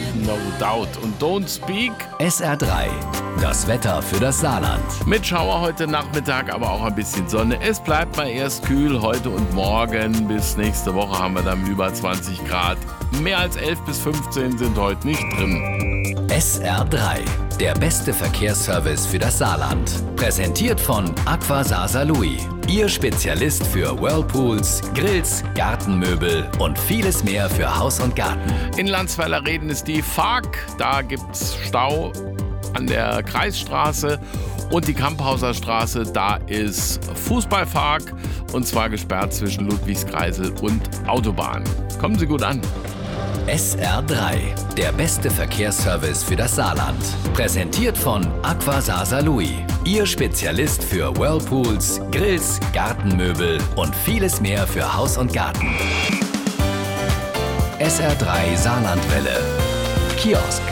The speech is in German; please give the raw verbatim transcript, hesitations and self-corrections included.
No doubt. Und Don't Speak. S R drei, das Wetter für das Saarland. Mit Schauer heute Nachmittag, aber auch ein bisschen Sonne. Es bleibt mal erst kühl heute und morgen. Bis nächste Woche haben wir dann über zwanzig Grad. Mehr als elf bis fünfzehn sind heute nicht drin. S R drei, der beste Verkehrsservice für das Saarland. Präsentiert von Aqua Saarlouis. Ihr Spezialist für Whirlpools, Grills, Gartenmöbel und vieles mehr für Haus und Garten. In Landsweiler Reden ist die F A G. Da gibt's Stau an der Kreisstraße. Und die Kamphauser Straße, da ist Fußballpark. Und zwar gesperrt zwischen Ludwigskreisel und Autobahn. Kommen Sie gut an. S R drei, der beste Verkehrsservice für das Saarland. Präsentiert von Aqua Saarlouis. Ihr Spezialist für Whirlpools, Grills, Gartenmöbel und vieles mehr für Haus und Garten. S R drei Saarlandwelle. Kiosk.